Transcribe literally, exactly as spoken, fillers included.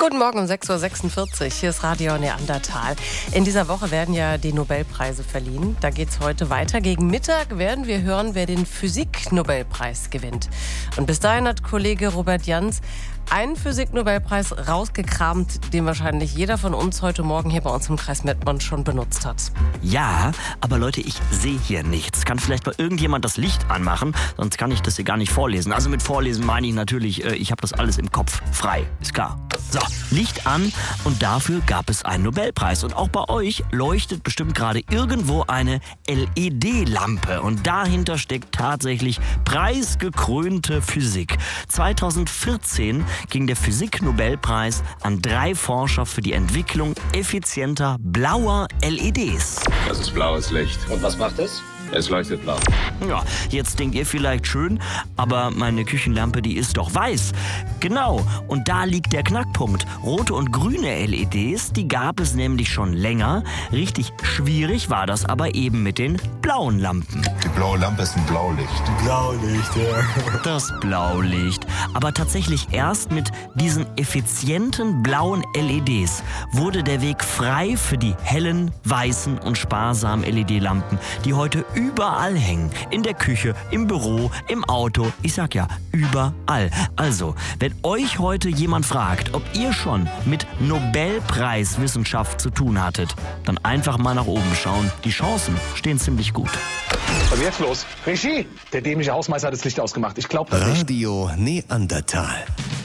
Guten Morgen um sechs Uhr sechsundvierzig. Hier ist Radio Neandertal. In dieser Woche werden ja die Nobelpreise verliehen. Da geht es heute weiter. Gegen Mittag werden wir hören, wer den Physik-Nobelpreis gewinnt. Und bis dahin hat Kollege Robert Jans einen Physik-Nobelpreis rausgekramt, den wahrscheinlich jeder von uns heute Morgen hier bei uns im Kreis Mettmann schon benutzt hat. Ja, aber Leute, ich sehe hier nichts. Kann vielleicht mal irgendjemand das Licht anmachen? Sonst kann ich das hier gar nicht vorlesen. Also mit Vorlesen meine ich natürlich, äh, ich habe das alles im Kopf frei. Ist klar. So, Licht an und dafür gab es einen Nobelpreis. Und auch bei euch leuchtet bestimmt gerade irgendwo eine L E D-Lampe. Und dahinter steckt tatsächlich preisgekrönte Physik. zweitausendvierzehn ging der Physik-Nobelpreis an drei Forscher für die Entwicklung effizienter blauer L E Ds. Das ist blaues Licht. Und was macht es? Es leuchtet blau. Ja, jetzt denkt ihr vielleicht schön, aber meine Küchenlampe, die ist doch weiß. Genau, und da liegt der Knackpunkt. Rote und grüne L E Ds, die gab es nämlich schon länger. Richtig schwierig war das aber eben mit den blauen Lampen. Die blaue Lampe ist ein Blaulicht. Blaulicht, ja. Das Blaulicht. Aber tatsächlich erst mit diesen effizienten blauen L E Ds wurde der Weg frei für die hellen, weißen und sparsamen L E D-Lampen, die heute überall hängen. In der Küche, im Büro, im Auto. Ich sag ja, überall. Also, wenn euch heute jemand fragt, ob ihr schon mit Nobelpreiswissenschaft zu tun hattet, dann einfach mal nach oben schauen. Die Chancen stehen ziemlich gut. Was ist jetzt los? Regie! Der dämliche Hausmeister hat das Licht ausgemacht. Ich glaub das nicht. Radio Neandertal.